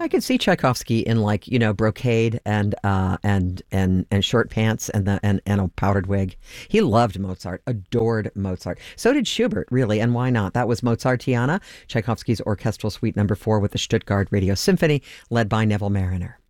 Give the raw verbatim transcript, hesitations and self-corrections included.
I could see Tchaikovsky in like you know brocade and uh, and and and short pants and the and, and a powdered wig. He loved Mozart, adored Mozart. So did Schubert, really, and why not? That was Mozartiana, Tchaikovsky's Orchestral Suite Number Four with the Stuttgart Radio Symphony, led by Neville Mariner.